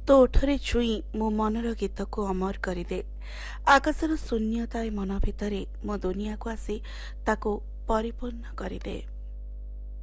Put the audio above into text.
तो ओठरे छुई मो मनर गीत को अमर करदे। आकाशर शून्यता मन भितर मो दुनिया को आसी ताको परिपूर्ण करदे।